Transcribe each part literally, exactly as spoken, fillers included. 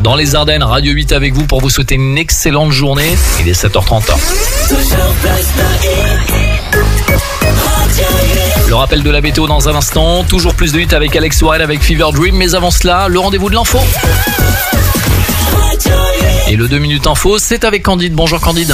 dans les Ardennes. Radio huit avec vous pour vous souhaiter une excellente journée. Il est sept heures trente. Le rappel de la météo dans un instant. Toujours plus de hits avec Alex Warren avec Fever Dream. Mais avant cela, le rendez-vous de l'info. Et le deux minutes info, c'est avec Candide. Bonjour Candide.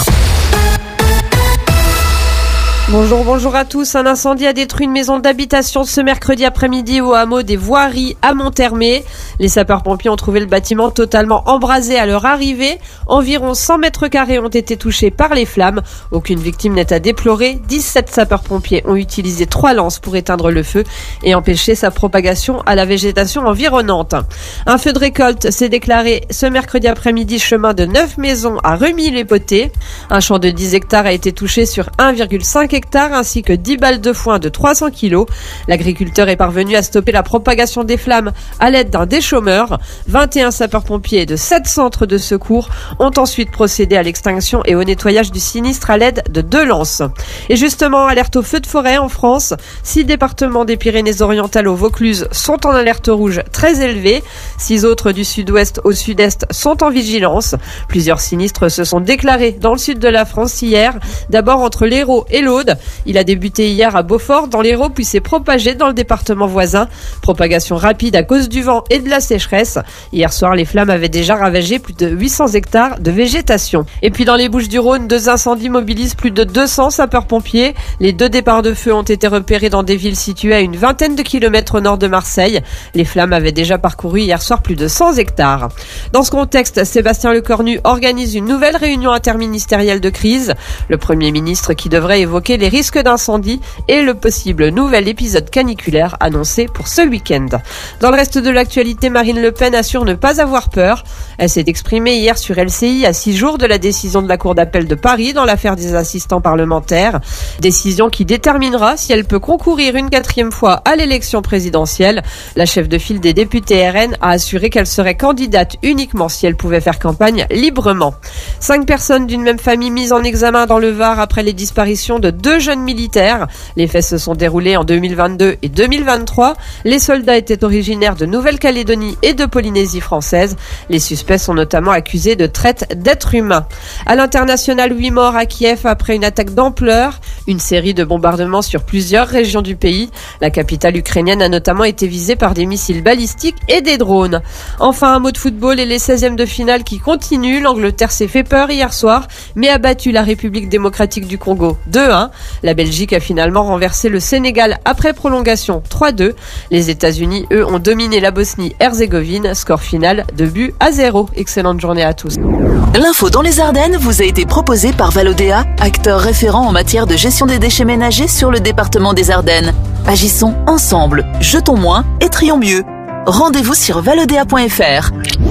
Bonjour, bonjour à tous. Un incendie a détruit une maison d'habitation ce mercredi après-midi au hameau des Voiries à Monthermé. Les sapeurs-pompiers ont trouvé le bâtiment totalement embrasé à leur arrivée. Environ cent mètres carrés ont été touchés par les flammes. Aucune victime n'est à déplorer. dix-sept sapeurs-pompiers ont utilisé trois lances pour éteindre le feu et empêcher sa propagation à la végétation environnante. Un feu de récolte s'est déclaré ce mercredi après-midi chemin de neuf maisons à Remilly-les-Potées. Un champ de dix hectares a été touché sur un virgule cinq hectares ainsi que dix balles de foin de trois cents kilos. L'agriculteur est parvenu à stopper la propagation des flammes à l'aide d'un déchômeur. vingt et un sapeurs-pompiers de sept centres de secours ont ensuite procédé à l'extinction et au nettoyage du sinistre à l'aide de deux lances. Et justement, alerte au feu de forêt en France. Six départements des Pyrénées-Orientales au Vaucluse sont en alerte rouge très élevée. Six autres du sud-ouest au sud-est sont en vigilance. Plusieurs sinistres se sont déclarés dans le sud de la France hier. D'abord entre l'Hérault et l'Aude. Il a débuté hier à Beaufort dans l'Hérault puis s'est propagé dans le département voisin. Propagation rapide à cause du vent et de la sécheresse. Hier soir, les flammes avaient déjà ravagé plus de huit cents hectares de végétation. Et puis dans les Bouches-du-Rhône, deux incendies mobilisent plus de deux cents sapeurs-pompiers. Les deux départs de feu ont été repérés dans des villes situées à une vingtaine de kilomètres au nord de Marseille. Les flammes avaient déjà parcouru hier soir plus de cent hectares. Dans ce contexte, Sébastien Lecornu organise une nouvelle réunion interministérielle de crise. Le Premier ministre qui devrait évoquer les risques d'incendie et le possible nouvel épisode caniculaire annoncé pour ce week-end. Dans le reste de l'actualité, Marine Le Pen assure ne pas avoir peur. Elle s'est exprimée hier sur L C I à six jours de la décision de la Cour d'appel de Paris dans l'affaire des assistants parlementaires. Décision qui déterminera si elle peut concourir une quatrième fois à l'élection présidentielle. La chef de file des députés R N a assuré qu'elle serait candidate uniquement si elle pouvait faire campagne librement. Cinq personnes d'une même famille mises en examen dans le Var après les disparitions de deux jeunes militaires. Les faits se sont déroulés en deux mille vingt-deux et deux mille vingt-trois. Les soldats étaient originaires de Nouvelle-Calédonie et de Polynésie française. Les suspects sont notamment accusés de traite d'êtres humains. À l'international, huit morts à Kiev après une attaque d'ampleur. Une série de bombardements sur plusieurs régions du pays. La capitale ukrainienne a notamment été visée par des missiles balistiques et des drones. Enfin, un mot de football et les seizièmes de finale qui continuent. L'Angleterre s'est fait peur hier soir, mais a battu la République démocratique du Congo deux un. La Belgique a finalement renversé le Sénégal après prolongation trois deux. Les États-Unis, eux, ont dominé la Bosnie-Herzégovine. Score final deux buts à zéro. Excellente journée à tous. L'info dans les Ardennes vous a été proposée par Valodéa, acteur référent en matière de gestion des déchets ménagers sur le département des Ardennes. Agissons ensemble, jetons moins et trions mieux. Rendez-vous sur valodéa point f r.